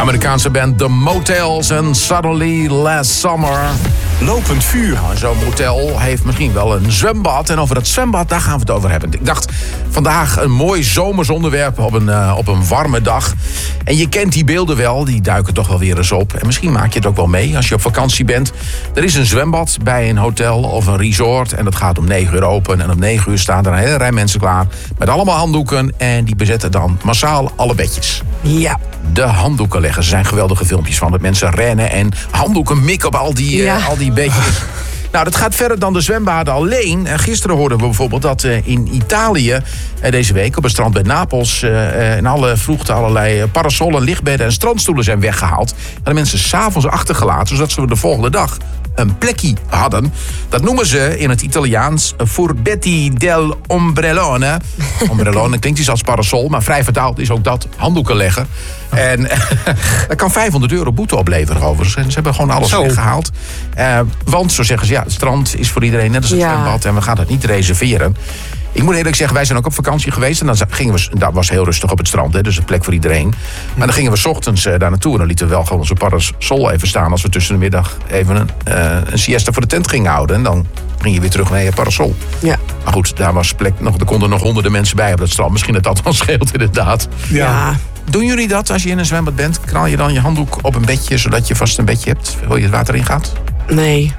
Amerikaanse band The Motels en Suddenly Last Summer. Lopend vuur. Nou, zo'n motel heeft misschien wel een zwembad. En over dat zwembad, daar gaan we het over hebben. Ik dacht, vandaag een mooi zomersonderwerp op een warme dag. En je kent die beelden wel, die duiken toch wel weer eens op. En misschien maak je het ook wel mee als je op vakantie bent. Er is een zwembad bij een hotel of een resort. En dat gaat om 9 uur open. En om 9 uur staan er een hele rij mensen klaar. Met allemaal handdoeken. En die bezetten dan massaal alle bedjes. Ja. De handdoekenleggers. Er zijn geweldige filmpjes van. Dat mensen rennen en handdoeken mikken op al die bedjes. Nou, dat gaat verder dan de zwembaden alleen. Gisteren hoorden we bijvoorbeeld dat in Italië deze week op het strand bij Napels in alle vroegte allerlei parasollen, lichtbedden en strandstoelen zijn weggehaald. En de mensen 's avonds achtergelaten, zodat ze de volgende dag een plekje hadden. Dat noemen ze in het Italiaans furbetti del ombrellone. Ombrellone klinkt iets als parasol, maar vrij vertaald is ook dat handdoeken leggen. En dat kan €500 boete opleveren overigens. Ze hebben gewoon alles weggehaald. Want, zo zeggen ze, ja, het strand is voor iedereen net als het zwembad. En we gaan het niet reserveren. Ik moet eerlijk zeggen, wij zijn ook op vakantie geweest. En dan gingen we, dat was heel rustig op het strand, hè, dus een plek voor iedereen. Maar dan gingen we 's ochtends daar naartoe. En dan lieten we wel gewoon onze parasol even staan als we tussen de middag even een siesta voor de tent gingen houden. En dan ging je weer terug naar je parasol. Ja. Maar goed, daar was plek nog. Er konden nog honderden mensen bij op dat strand. Misschien dat wel scheelt inderdaad. Ja. Doen jullie dat als je in een zwembad bent? Knal je dan je handdoek op een bedje, zodat je vast een bedje hebt? Wil je het water in gaat? Nee.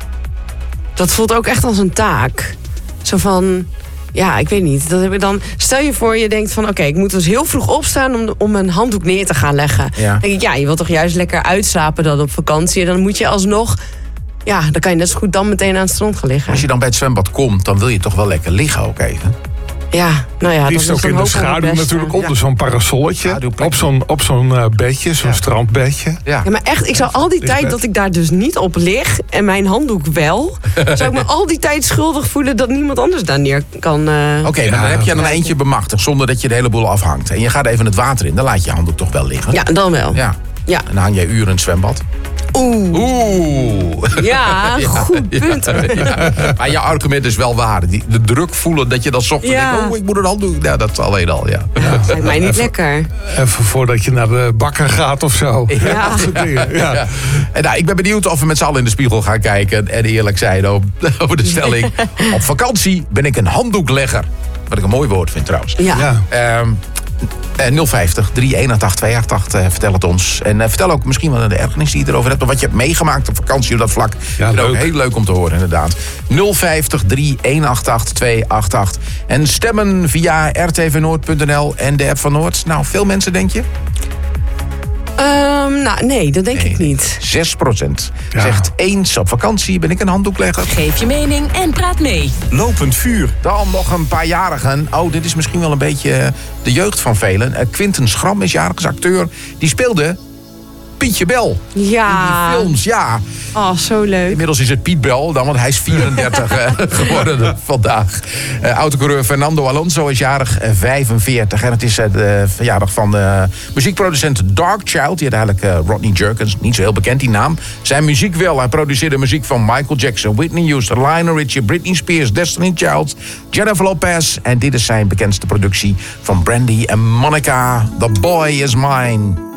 Dat voelt ook echt als een taak. Zo van, ja, ik weet niet. Dat heb ik dan, stel je voor, je denkt van, oké, ik moet dus heel vroeg opstaan om een handdoek neer te gaan leggen. Ja. Dan denk ik, ja, je wilt toch juist lekker uitslapen dan op vakantie. En dan moet je alsnog, ja, dan kan je net zo goed dan meteen aan het strand gaan liggen. Als je dan bij het zwembad komt, dan wil je toch wel lekker liggen ook even? Ja, nou ja, dat Liefst is ook dan in de hoop schaduw het beste. natuurlijk onder zo'n parasolletje. Op zo'n bedje, zo'n strandbedje. Ja. Ja, maar echt, ik zou al die tijd dat ik daar dus niet op lig en mijn handdoek wel, zou ik me al die tijd schuldig voelen dat niemand anders daar neer kan. Oké, maar dan heb je er een eentje bemachtigd zonder dat je de hele boel afhangt. En je gaat even het water in, dan laat je handdoek toch wel liggen. Ja, dan wel. Ja. Ja. En dan hang jij uren in het zwembad. Oeh. Ja, goed punt. Ja. Maar je argument is wel waar. De druk voelen dat je dan 's ochtends denkt, ik moet een handdoek. Ja, dat is alleen al, ja. Dat lijkt mij niet lekker. Even voordat je naar de bakker gaat of zo. Ja. Dat soort dingen. Ja. Ja. En nou, ik ben benieuwd of we met z'n allen in de spiegel gaan kijken en eerlijk zijn over de stelling. Op vakantie ben ik een handdoeklegger. Wat ik een mooi woord vind trouwens. Ja. 050 318 288, vertel het ons. En vertel ook misschien wel de ergernis die je erover hebt. Of wat je hebt meegemaakt op vakantie op dat vlak. Ja, vind ik ook leuk. heel leuk om te horen, inderdaad. 050 318 288. En stemmen via rtvnoord.nl en de app van Noord. Nou, veel mensen, denk je? Nou, nee, dat denk ik niet. 6% zegt eens op vakantie ben ik een handdoeklegger. Geef je mening en praat mee. Lopend vuur. Dan nog een paar jarigen. Oh, dit is misschien wel een beetje de jeugd van velen. Quinten Schram is jarig, is acteur. Die speelde Pietje Bel. Ja. In die films, ja. Oh, zo leuk. Inmiddels is het Piet Bel dan, want hij is 34 geworden vandaag. Autocoureur Fernando Alonso is jarig 45. En het is de verjaardag van muziekproducent Darkchild. Die had eigenlijk Rodney Jerkins, niet zo heel bekend die naam. Zijn muziek wel. Hij produceerde muziek van Michael Jackson, Whitney Houston, Lionel Richie, Britney Spears, Destiny Child, Jennifer Lopez. En dit is zijn bekendste productie van Brandy en Monica. The Boy Is Mine.